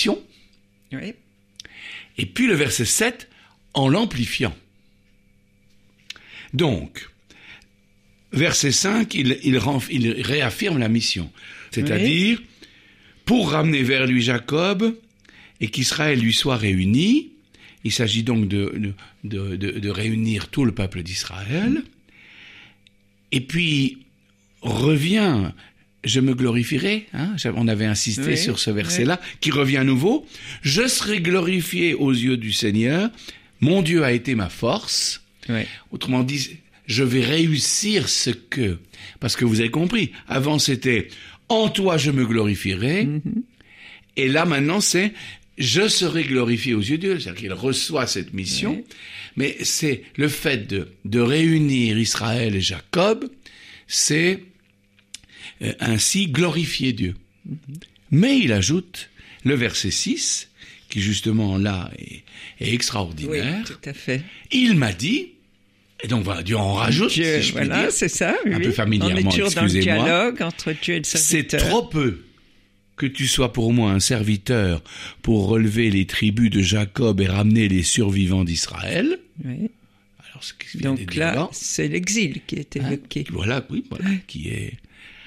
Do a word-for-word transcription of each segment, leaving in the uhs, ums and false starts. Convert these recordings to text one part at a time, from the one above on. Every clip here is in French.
mission. Oui. Et puis le verset sept, en l'amplifiant. Donc, verset cinq, il, il, renf, il réaffirme la mission. C'est-à-dire, oui. pour ramener vers lui Jacob et qu'Israël lui soit réuni. Il s'agit donc de, de, de, de réunir tout le peuple d'Israël. Et puis, revient, je me glorifierai, hein, on avait insisté oui, sur ce verset-là, oui. qui revient à nouveau. Je serai glorifié aux yeux du Seigneur, mon Dieu a été ma force. Oui. Autrement dit, je vais réussir ce que... Parce que vous avez compris, avant c'était « en toi je me glorifierai mm-hmm. », et là maintenant c'est... je serai glorifié aux yeux de Dieu, c'est-à-dire qu'il reçoit cette mission, oui. mais c'est le fait de, de réunir Israël et Jacob, c'est euh, ainsi glorifier Dieu. Mm-hmm. Mais il ajoute le verset six, qui justement là est, est extraordinaire. Oui, tout à fait. Il m'a dit, et donc voilà, Dieu en rajoute, Dieu, si je voilà, puis dire, c'est ça, oui, un peu familièrement, on est toujours excusez-moi. Dans le dialogue entre Dieu et le serviteur. C'est trop peu que tu sois pour moi un serviteur pour relever les tribus de Jacob et ramener les survivants d'Israël. Oui. Alors, ce qui vient Donc là, là, c'est l'exil qui est évoqué. Hein? Voilà, oui, voilà, oui. qui est...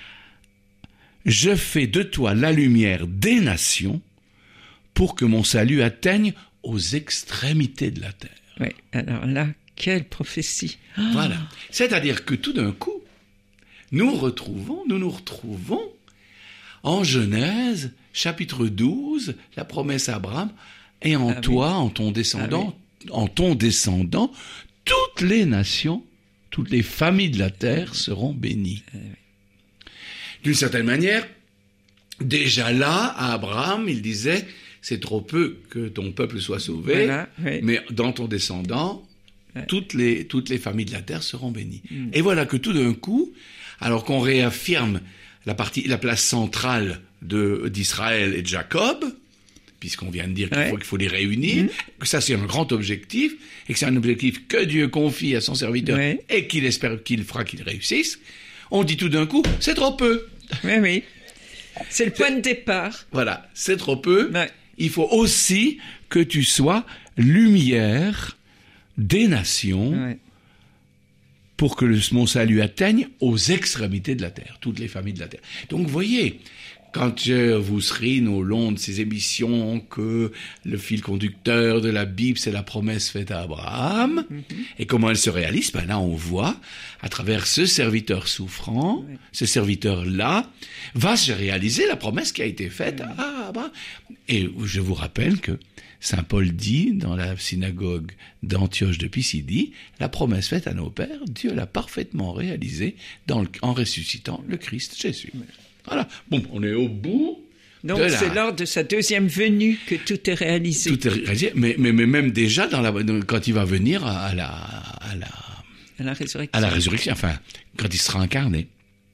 Je fais de toi la lumière des nations pour que mon salut atteigne aux extrémités de la terre. Oui, alors là, quelle prophétie. Voilà. Oh. C'est-à-dire que tout d'un coup, nous retrouvons, nous nous retrouvons en Genèse, chapitre douze, la promesse à Abraham, et en ah toi, oui. en ton descendant, ah oui. en ton descendant, toutes les nations, toutes les familles de la terre seront bénies. Ah oui. D'une certaine manière, déjà là, à Abraham, il disait, c'est trop peu que ton peuple soit sauvé, voilà, oui. mais dans ton descendant, ouais. toutes les, toutes les familles de la terre seront bénies. Mm. Et voilà que tout d'un coup, alors qu'on réaffirme la partie, la place centrale de, d'Israël et de Jacob, puisqu'on vient de dire qu'il, ouais. faut, qu'il faut les réunir, mmh. que ça c'est un grand objectif, et que c'est un objectif que Dieu confie à son serviteur, ouais. et qu'il espère qu'il fera qu'il réussisse, on dit tout d'un coup, c'est trop peu. Oui, oui. C'est le point de départ. Voilà, c'est trop peu. Ouais. Il faut aussi que tu sois lumière des nations, ouais. pour que le, mon salut atteigne aux extrémités de la terre, toutes les familles de la terre. Donc, vous voyez, quand je vous serine au long de ces émissions que le fil conducteur de la Bible, c'est la promesse faite à Abraham, mm-hmm. et comment elle se réalise, ben là, on voit, à travers ce serviteur souffrant, oui. ce serviteur-là, va se réaliser la promesse qui a été faite oui. à Abraham. Et je vous rappelle que Saint Paul dit, dans la synagogue d'Antioche de Pisidie, la promesse faite à nos pères, Dieu l'a parfaitement réalisée dans le, en ressuscitant le Christ Jésus. Voilà. Bon, on est au bout. Donc, de c'est la... lors de sa deuxième venue que tout est réalisé. Tout est réalisé, mais, mais, mais même déjà dans la, quand il va venir à la, à la, à la résurrection. À la résurrection, enfin, quand il sera incarné.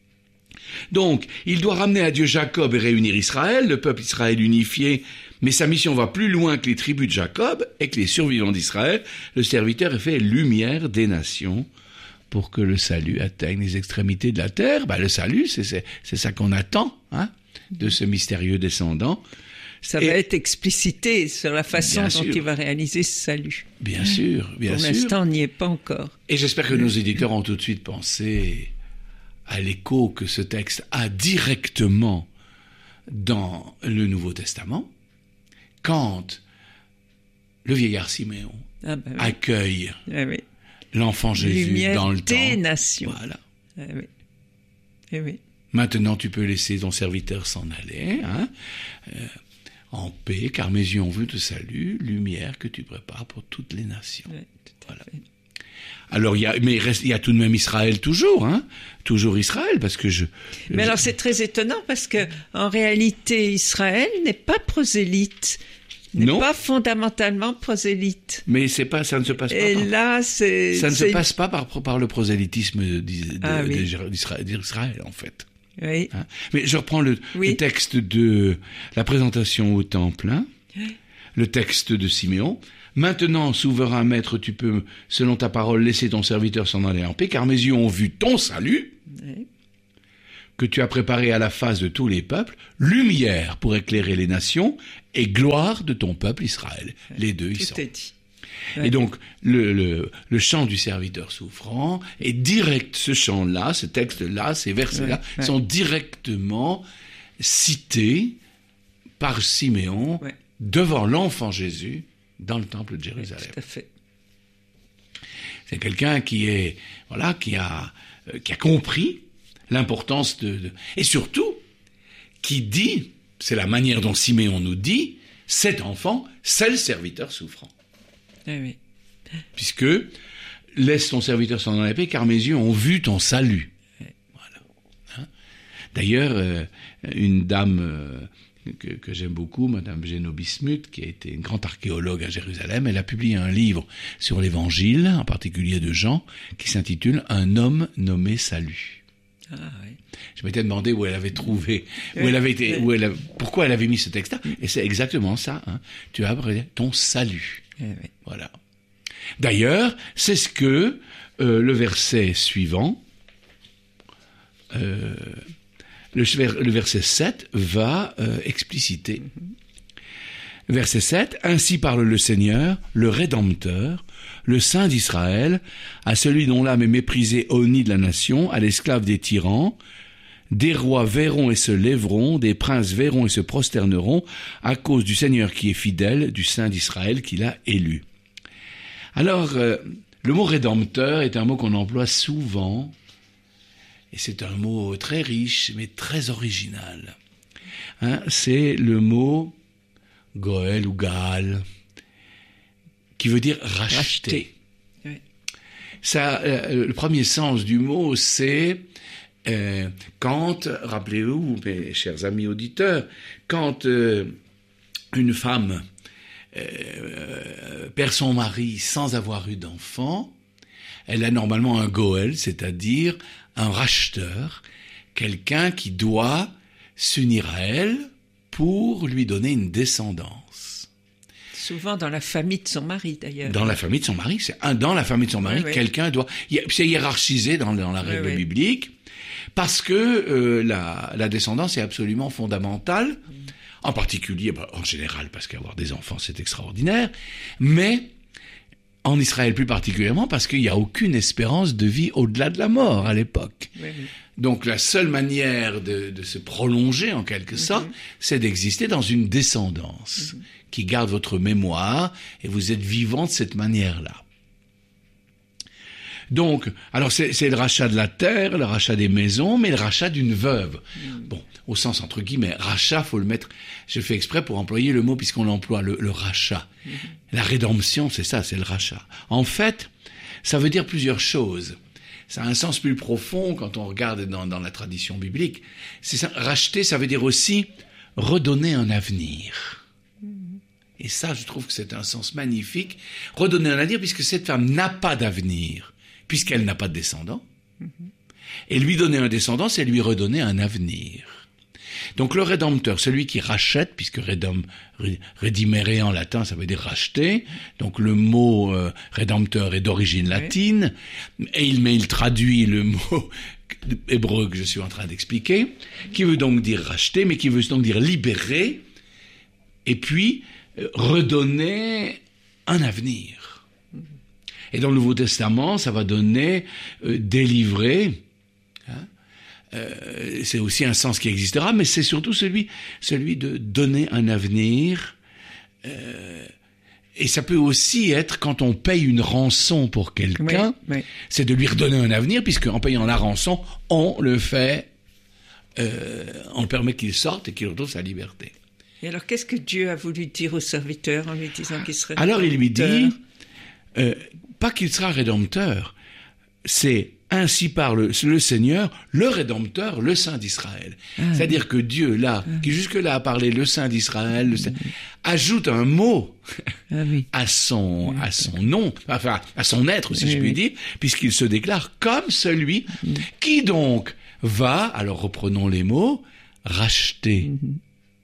Donc, il doit ramener à Dieu Jacob et réunir Israël, le peuple Israël unifié, mais sa mission va plus loin que les tribus de Jacob et que les survivants d'Israël. Le serviteur est fait lumière des nations pour que le salut atteigne les extrémités de la terre. Ben, le salut, c'est, c'est, c'est ça qu'on attend, hein, de ce mystérieux descendant. Ça et, va être explicité sur la façon dont sûr. il va réaliser ce salut. Bien sûr, bien pour sûr. Pour l'instant, on n'y est pas encore. Et j'espère que nos éditeurs ont tout de suite pensé à l'écho que ce texte a directement dans le Nouveau Testament, quand le vieillard Siméon ah ben oui. accueille ah oui. l'enfant Jésus Lumière dans le des temple. nations. Voilà. Ah oui. Eh oui. Maintenant, tu peux laisser ton serviteur s'en aller, hein, euh, en paix, car mes yeux ont vu te salut, lumière que tu prépares pour toutes les nations. Oui, tout à voilà. fait. Alors, il y a, mais il, reste, il y a tout de même Israël toujours, hein, toujours Israël, parce que je... Mais je... alors, c'est très étonnant, parce que, en réalité, Israël n'est pas prosélyte, n'est non. pas fondamentalement prosélyte. Mais c'est pas, ça ne se passe pas. Et par, là, c'est... Ça ne c'est... se passe pas par, par le prosélytisme de, de, ah, oui. d'Israël, d'Israël, en fait. Oui. Hein? Mais je reprends le, oui. le texte de la présentation au temple, hein, oui. le texte de Siméon. Maintenant, souverain maître, tu peux, selon ta parole, laisser ton serviteur s'en aller en paix, car mes yeux ont vu ton salut, oui. que tu as préparé à la face de tous les peuples, lumière pour éclairer les nations et gloire de ton peuple Israël. Ouais, les deux y sont. Tout est dit. Ouais. Et donc, le, le, le chant du serviteur souffrant est direct, ce chant-là, ce texte-là, ces versets-là, ouais, ouais. sont directement cités par Siméon ouais. devant l'enfant Jésus dans le temple de Jérusalem. Ouais, tout à fait. C'est quelqu'un qui est, voilà, qui a, euh, qui a compris l'importance de, de, et surtout, qui dit, c'est la manière dont Siméon nous dit, cet enfant, c'est le serviteur souffrant. Oui, oui. Puisque, laisse ton serviteur s'en aller la paix, car mes yeux ont vu ton salut. Oui. Voilà. Hein? D'ailleurs, euh, une dame euh, que, que j'aime beaucoup, Madame Geno Bismuth, qui a été une grande archéologue à Jérusalem, elle a publié un livre sur l'évangile, en particulier de Jean, qui s'intitule « Un homme nommé Salut ». Ah, oui. Je m'étais demandé où elle avait trouvé, où oui, elle avait été, oui. où elle a, pourquoi elle avait mis ce texte-là, et c'est exactement ça. Hein. Tu as ton salut. Oui, oui. Voilà. D'ailleurs, c'est ce que euh, le verset suivant, euh, le, le verset sept, va euh, expliciter. Mm-hmm. Verset sept, « Ainsi parle le Seigneur, le Rédempteur, le Saint d'Israël, à celui dont l'âme est méprisée au nid de la nation, à l'esclave des tyrans. Des rois verront et se lèveront, des princes verront et se prosterneront, à cause du Seigneur qui est fidèle, du Saint d'Israël qu'il a élu. » Alors, euh, le mot « rédempteur » est un mot qu'on emploie souvent, et c'est un mot très riche, mais très original. Hein, c'est le mot « Goël » ou « Gaal », qui veut dire « racheter ». Racheter. Oui. Ça, euh, le premier sens du mot, c'est euh, quand, rappelez-vous, mes chers amis auditeurs, quand euh, une femme euh, perd son mari sans avoir eu d'enfant, elle a normalement un goël, c'est-à-dire un racheteur, quelqu'un qui doit s'unir à elle pour lui donner une descendance. Souvent dans la famille de son mari, d'ailleurs. Dans la famille de son mari, c'est un dans la famille de son mari, oui, oui. quelqu'un doit. C'est hiérarchisé dans, dans la règle oui, biblique, oui. parce que euh, la, la descendance est absolument fondamentale. Mm. En particulier, bah, en général, parce qu'avoir des enfants, c'est extraordinaire, mais en Israël plus particulièrement, parce qu'il n'y a aucune espérance de vie au-delà de la mort à l'époque. Oui, oui. Donc la seule manière de, de se prolonger, en quelque sorte, mm-hmm. c'est d'exister dans une descendance mm-hmm. qui garde votre mémoire, et vous êtes vivant de cette manière-là. Donc, alors c'est, c'est le rachat de la terre, le rachat des maisons, mais le rachat d'une veuve. Mm. Bon, au sens entre guillemets, rachat, faut le mettre, je fais exprès pour employer le mot puisqu'on l'emploie, le, le rachat. Mm. La rédemption, c'est ça, c'est le rachat. En fait, ça veut dire plusieurs choses. Ça a un sens plus profond quand on regarde dans, dans la tradition biblique. C'est ça, racheter, ça veut dire aussi redonner un avenir. Mm. Et ça, je trouve que c'est un sens magnifique. Redonner un avenir puisque cette femme n'a pas d'avenir. Puisqu'elle n'a pas de descendant, mm-hmm. et lui donner un descendant, c'est lui redonner un avenir. Donc le rédempteur, celui qui rachète, puisque redom, redimere en latin, ça veut dire racheter, donc le mot euh, rédempteur est d'origine latine, oui. et il, mais il traduit le mot hébreu que je suis en train d'expliquer, qui veut donc dire racheter, mais qui veut donc dire libérer, et puis euh, redonner un avenir. Et dans le Nouveau Testament, ça va donner euh, délivrer. Hein, euh, c'est aussi un sens qui existera, mais c'est surtout celui, celui de donner un avenir. Euh, et ça peut aussi être quand on paye une rançon pour quelqu'un, oui, oui. c'est de lui redonner un avenir, puisque en payant la rançon, on le fait, euh, on permet qu'il sorte et qu'il retrouve sa liberté. Et alors, qu'est-ce que Dieu a voulu dire au serviteur en lui disant qu'il serait alors il lui dit. Euh, pas qu'il sera rédempteur, c'est ainsi parle le Seigneur, le Rédempteur, le Saint d'Israël. Ah, c'est-à-dire que Dieu, là, ah, qui jusque-là a parlé le Saint d'Israël, le Saint, oui. ajoute un mot ah, oui. à son, oui. à son nom, enfin, à son être, si oui, je puis oui. dire, puisqu'il se déclare comme celui oui. qui donc va, alors reprenons les mots, racheter mm-hmm.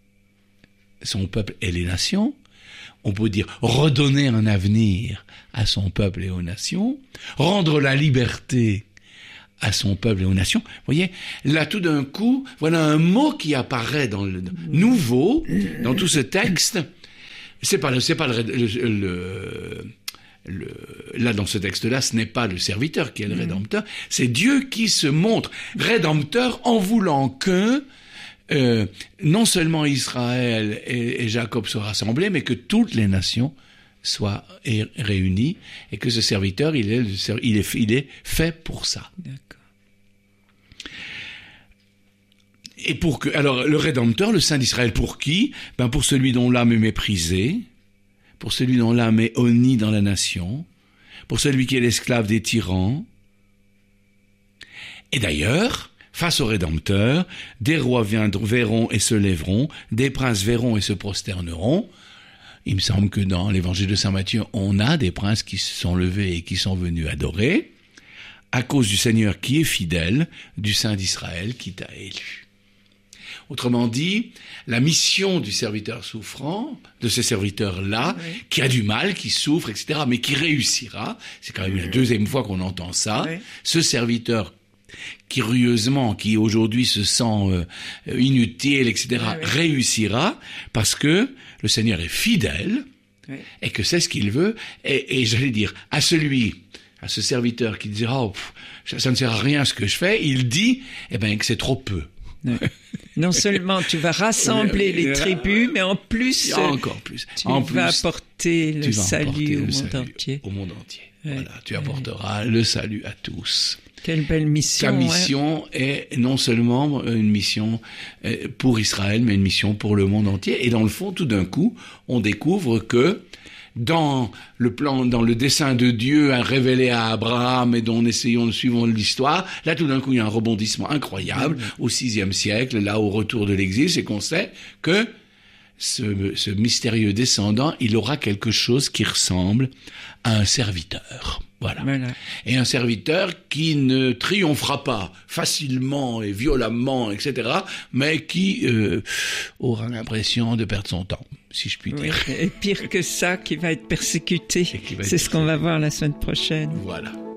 son peuple et les nations. On peut dire redonner un avenir à son peuple et aux nations, rendre la liberté à son peuple et aux nations. Vous voyez, là tout d'un coup, voilà un mot qui apparaît dans le nouveau, dans tout ce texte. C'est pas le, c'est pas le, le, le, le là dans ce texte-là, ce n'est pas le serviteur qui est le rédempteur, c'est Dieu qui se montre rédempteur en voulant que euh, non seulement Israël et, et Jacob soient rassemblés, mais que toutes les nations soient réunies et que ce serviteur, il est, il est, il est fait pour ça. D'accord. Et pour que, alors, le Rédempteur, le Saint d'Israël, pour qui? Ben, pour celui dont l'âme est méprisée, pour celui dont l'âme est honnie dans la nation, pour celui qui est l'esclave des tyrans. Et d'ailleurs, face au Rédempteur, des rois viendront, verront et se lèveront, des princes verront et se prosterneront. Il me semble que dans l'évangile de Saint Matthieu, on a des princes qui se sont levés et qui sont venus adorer, à cause du Seigneur qui est fidèle, du Saint d'Israël qui t'a élu. Autrement dit, la mission du serviteur souffrant, de ce serviteur-là, oui. qui a du mal, qui souffre, et cetera, mais qui réussira, c'est quand même la deuxième fois qu'on entend ça, oui. ce serviteur curieusement, qui aujourd'hui se sent euh, inutile, et cetera, oui, oui. réussira, parce que le Seigneur est fidèle, oui. et que c'est ce qu'il veut, et, et j'allais dire, à celui... à ce serviteur qui dira oh, pff, ça ne sert à rien ce que je fais, il dit eh ben que c'est trop peu. Oui. Non seulement tu vas rassembler les tribus, mais en plus, encore plus. tu en vas plus, apporter le salut au le monde salut entier. Au monde entier. Ouais. Voilà, tu apporteras ouais. le salut à tous. Quelle belle mission. Ta mission hein. est non seulement une mission pour Israël, mais une mission pour le monde entier. Et dans le fond, tout d'un coup, on découvre que dans le plan, dans le dessein de Dieu révélé à Abraham et dont essayons de suivre l'histoire, là tout d'un coup il y a un rebondissement incroyable mmh. au sixième siècle, là au retour de l'exil, c'est qu'on sait que ce, ce mystérieux descendant, il aura quelque chose qui ressemble à un serviteur. Voilà. voilà. Et un serviteur qui ne triomphera pas facilement et violemment, et cetera, mais qui euh, aura l'impression de perdre son temps, si je puis dire. Oui, et pire que ça, qui va être persécuté. C'est ce qu'on va voir la semaine prochaine. Voilà.